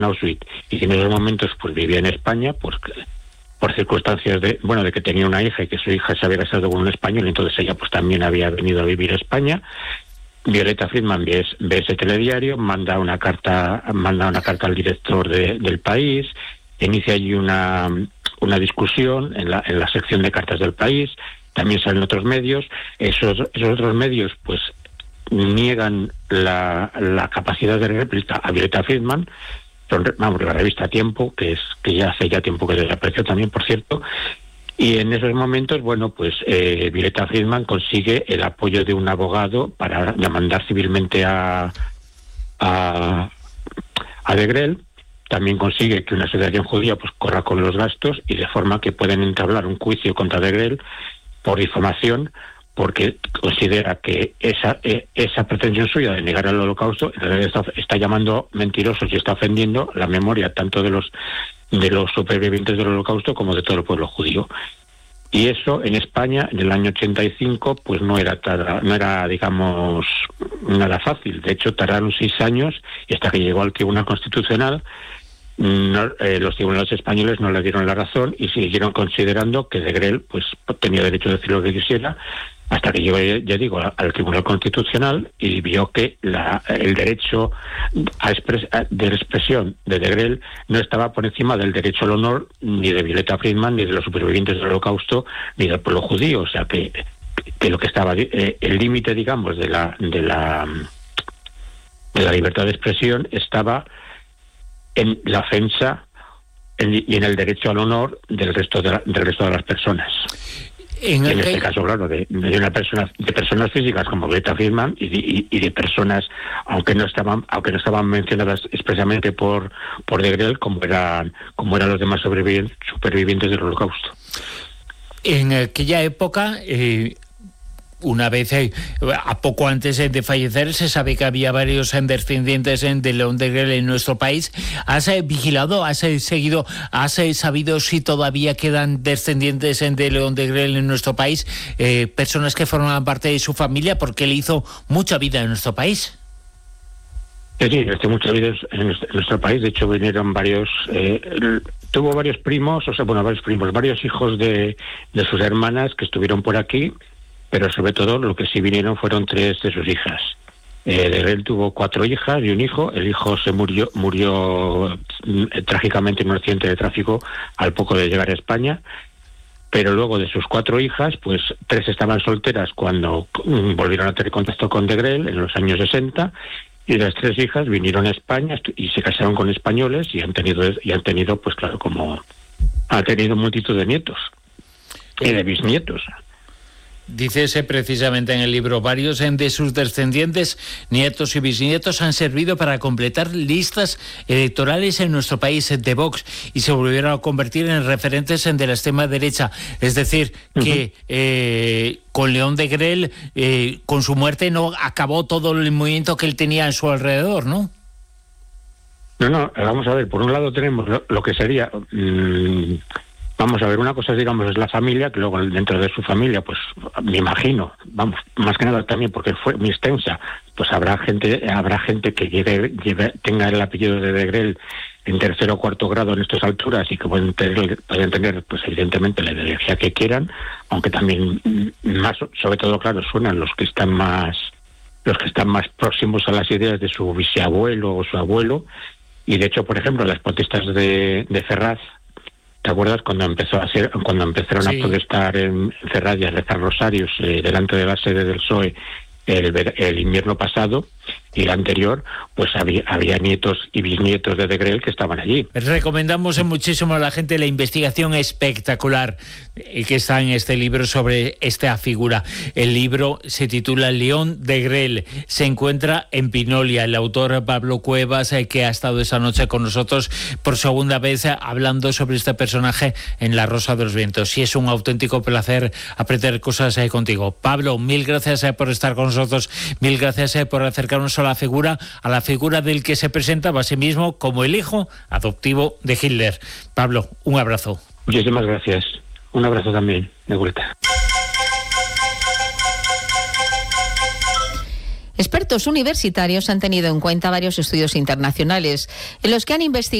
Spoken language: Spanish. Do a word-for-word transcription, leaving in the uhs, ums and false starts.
Auschwitz, y que en esos momentos pues vivía en España, pues por circunstancias de, bueno, de que tenía una hija y que su hija se había casado con un español, entonces ella pues también había venido a vivir a España. Violeta Friedman ve, ve ese telediario, manda una carta, manda una carta al director de, del País, inicia allí una, una discusión en la, en la sección de cartas del País, también salen otros medios, esos, esos otros medios pues niegan la, la capacidad de réplica a Violeta Friedman. Son, vamos, la revista Tiempo, que es que ya hace ya tiempo que desapareció también, por cierto, y en esos momentos, bueno, pues eh, Violeta Friedman consigue el apoyo de un abogado para demandar civilmente a, a, a Degrelle. También consigue que una asociación judía pues corra con los gastos, y de forma que pueden entablar un juicio contra Degrelle por difamación, porque considera que esa eh, esa pretensión suya de negar el Holocausto en realidad está, está llamando mentirosos y está ofendiendo la memoria tanto de los de los supervivientes del Holocausto como de todo el pueblo judío. Y eso en España en el año ochenta y cinco pues no era no era digamos nada fácil. De hecho tardaron seis años, y hasta que llegó al Tribunal Constitucional no, eh, los tribunales españoles no le dieron la razón y siguieron considerando que Degrelle pues tenía derecho a decir lo que quisiera, hasta que llegó, ya digo, al Tribunal Constitucional y vio que la, el derecho a expres, a, de expresión de Degrelle no estaba por encima del derecho al honor ni de Violeta Friedman, ni de los supervivientes del Holocausto, ni del pueblo judío. O sea, que, que lo que estaba, eh, el límite, digamos, de la, de la de la libertad de expresión estaba en la ofensa en, y en el derecho al honor del resto de, la, del resto de las personas. En, en este caso, claro, de, de una persona, de personas físicas como Violeta Friedman y, y, y de personas, aunque no estaban, aunque no estaban mencionadas expresamente por por Degrelle, como eran, como eran los demás supervivientes, supervivientes del Holocausto. En aquella época, eh, una vez, eh, a poco antes de fallecer, se sabe que había varios descendientes de León Degrelle en nuestro país. ¿Has eh, vigilado, has eh, seguido, has eh, sabido si todavía quedan descendientes de León Degrelle en nuestro país? Eh, personas que forman parte de su familia, porque él hizo mucha vida en nuestro país. Sí, sí, hizo mucha vida en nuestro país. De hecho, vinieron varios... Eh, tuvo varios primos, o sea, bueno, varios primos, varios hijos de, de sus hermanas que estuvieron por aquí, pero sobre todo lo que sí vinieron fueron tres de sus hijas. Eh, Degrelle tuvo cuatro hijas y un hijo. El hijo se murió murió eh, trágicamente en un accidente de tráfico al poco de llegar a España, pero luego de sus cuatro hijas, pues tres estaban solteras cuando mm, volvieron a tener contacto con Degrelle en los años sesenta, y las tres hijas vinieron a España y se casaron con españoles y han tenido, y han tenido pues claro, como ha tenido multitud de nietos y de bisnietos. Dícese precisamente en el libro, varios de sus descendientes, nietos y bisnietos, han servido para completar listas electorales en nuestro país de Vox y se volvieron a convertir en referentes de la extrema derecha. Es decir, que uh-huh. eh, con León Degrelle, eh, con su muerte, no acabó todo el movimiento que él tenía a su alrededor, ¿no? No, no, vamos a ver, por un lado tenemos lo, lo que sería... Mmm, Vamos a ver, una cosa, digamos, es la familia, que luego dentro de su familia, pues me imagino, vamos, más que nada también porque fue muy extensa, pues habrá gente habrá gente que lleve, lleve, tenga el apellido de Degrelle en tercero o cuarto grado en estas alturas y que pueden tener, pueden tener pues evidentemente la ideología que quieran, aunque también más, sobre todo, claro, suenan los que están más los que están más próximos a las ideas de su bisabuelo o su abuelo. Y de hecho, por ejemplo, las protestas de, de Ferraz, ¿te acuerdas cuando empezó a ser, cuando empezaron sí. a protestar en Ferraz y a rezar rosarios eh, delante de la sede del P S O E el, el invierno pasado y el anterior? Pues había, había nietos y bisnietos de Degrelle que estaban allí. Recomendamos muchísimo a la gente la investigación espectacular que está en este libro sobre esta figura. El libro se titula León Degrelle, se encuentra en Pinolia. El autor Pablo Cuevas, que ha estado esa noche con nosotros por segunda vez hablando sobre este personaje en La Rosa de los Vientos. Y es un auténtico placer aprender cosas contigo. Pablo, mil gracias por estar con nosotros, mil gracias por acercarnos a la figura, a la figura del que se presentaba a sí mismo como el hijo adoptivo de Hitler. Pablo, un abrazo. Muchísimas gracias. Un abrazo también, de vuelta. Expertos universitarios han tenido en cuenta varios estudios internacionales en los que han investigado